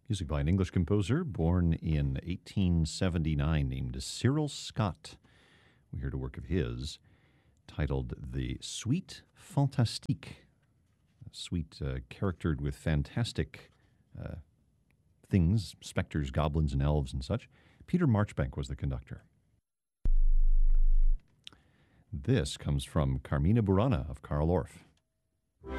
Music by an English composer born in 1879 named Cyril Scott. We heard a work of his titled The Suite Fantastique. A suite charactered with fantastic things, specters, goblins, and elves and such. Peter Marchbank was the conductor. This comes from Carmina Burana of Carl Orff.